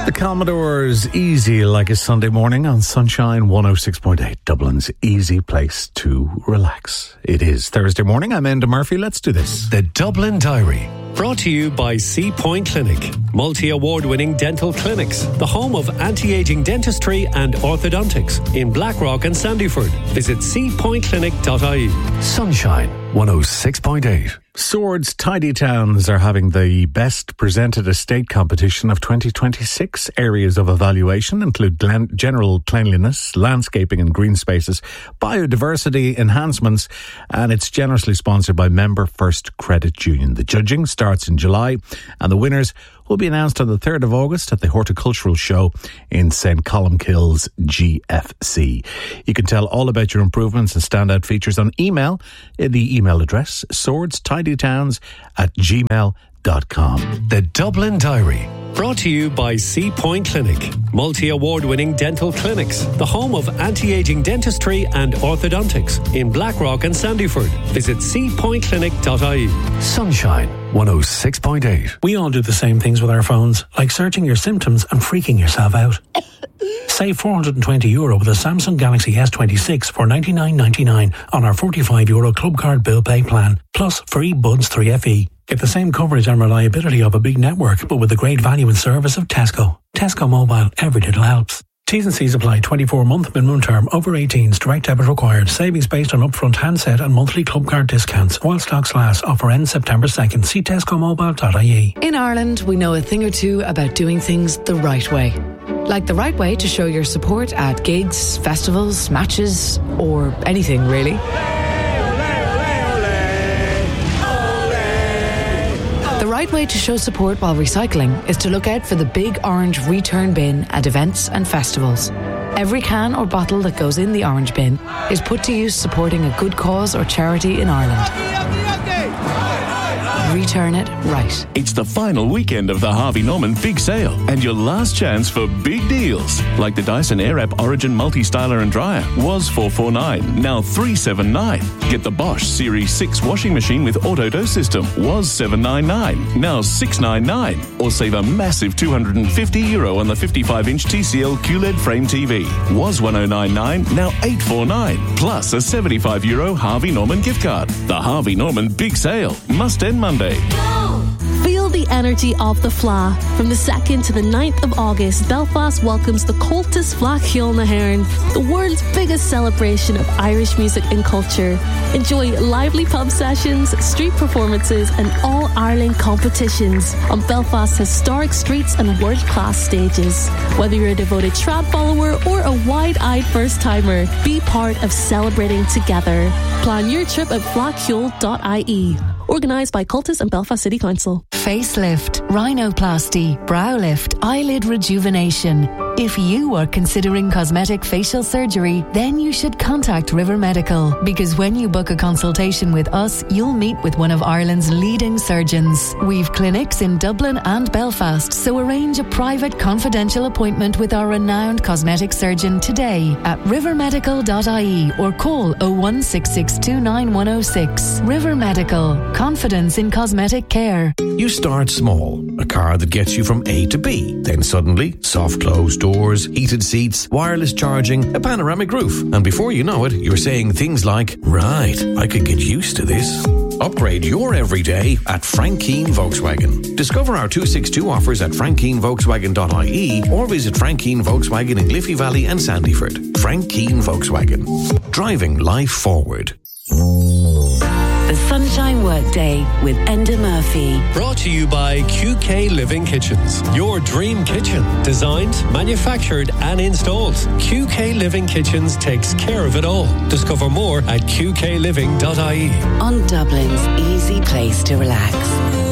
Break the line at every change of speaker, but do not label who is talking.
The Commodores, easy like a Sunday morning on Sunshine 106.8, Dublin's easy place to relax. It is Thursday morning. I'm Enda Murphy. Let's do this.
The Dublin Diary. Brought to you by Sea Point Clinic, multi-award-winning dental clinics, the home of anti-aging dentistry and orthodontics in Blackrock and Sandyford. Visit seapointclinic.ie. Sunshine 106.8.
Swords Tidy Towns are having the Best Presented Estate competition of 2026. Areas of evaluation include general cleanliness, landscaping and green spaces, biodiversity enhancements, and it's generously sponsored by Member First Credit Union. The judging starts in July, and the winners will be announced on the 3rd of August at the Horticultural Show in St. Columkille's GFC. You can tell all about your improvements and standout features on email. The email address, swordstidytowns@gmail.com.
The Dublin Diary. Brought to you by Sea Point Clinic, multi-award-winning dental clinics, the home of anti-aging dentistry and orthodontics in Blackrock and Sandyford. Visit seapointclinic.ie. Sunshine 106.8.
We all do the same things with our phones, like searching your symptoms and freaking yourself out. Save €420 with a Samsung Galaxy S26 for $99.99 on our €45 Club Card Bill Pay plan, plus free Buds 3FE. Get the same coverage and reliability of a big network, but with the great value and service of Tesco. Tesco Mobile, every little helps. T's and C's apply. 24-month minimum term. Over 18s. Direct debit required. Savings based on upfront handset and monthly club card discounts. While stocks last. Offer ends September 2nd. See tescomobile.ie.
In Ireland, we know a thing or two about doing things the right way. Like the right way to show your support at gigs, festivals, matches, or anything really. The right way to show support while recycling is to look out for the big orange return bin at events and festivals. Every can or bottle that goes in the orange bin is put to use supporting a good cause or charity in Ireland. Return it right.
It's the final weekend of the Harvey Norman Big Sale and your last chance for big deals. Like the Dyson Airwrap Origin Multi-Styler and Dryer was $449, now $379. Get the Bosch Series 6 washing machine with auto dose system was $799, now $699. Or save a massive €250 on the 55-inch TCL QLED frame TV. Was $1,099, now $849. Plus a €75 Harvey Norman gift card. The Harvey Norman Big Sale must end Monday.
Feel the energy of the Fleadh. From the 2nd to the 9th of August, Belfast welcomes the Cultus Fleadh Cheoil na hÉireann, the world's biggest celebration of Irish music and culture. Enjoy lively pub sessions, street performances and all-Ireland competitions on Belfast's historic streets and world-class stages. Whether you're a devoted trad follower or a wide-eyed first-timer, be part of celebrating together. Plan your trip at fleadhcheoil.ie. Organised by Cultus and Belfast City Council.
Facelift, rhinoplasty, brow lift, eyelid rejuvenation. If you are considering cosmetic facial surgery, then you should contact River Medical, because when you book a consultation with us, you'll meet with one of Ireland's leading surgeons. We've clinics in Dublin and Belfast, so arrange a private confidential appointment with our renowned cosmetic surgeon today at rivermedical.ie or call 016629106. River Medical. Confidence in cosmetic care.
You start small. A car that gets you from A to B. Then suddenly, soft closed doors, heated seats, wireless charging, a panoramic roof. And before you know it, you're saying things like, right, I could get used to this. Upgrade your everyday at Frank Keane Volkswagen. Discover our 262 offers at frankkeanevolkswagen.ie or visit Frank Keane Volkswagen in Liffey Valley and Sandyford. Frank Keane Volkswagen. Driving life forward.
The Sunshine Workday with Enda Murphy.
Brought to you by QK Living Kitchens. Your dream kitchen. Designed, manufactured and installed. QK Living Kitchens takes care of it all. Discover more at qkliving.ie.
On Dublin's easy place to relax.